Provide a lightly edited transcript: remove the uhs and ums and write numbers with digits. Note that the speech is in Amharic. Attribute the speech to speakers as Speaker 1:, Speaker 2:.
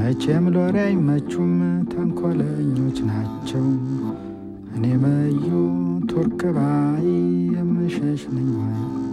Speaker 1: መቼም ሎሬ አይመቹም ተንኮለኞች ናቸው። እኔ መዩ ቱርክ ባይ የምሸሽ ነኝ ወይ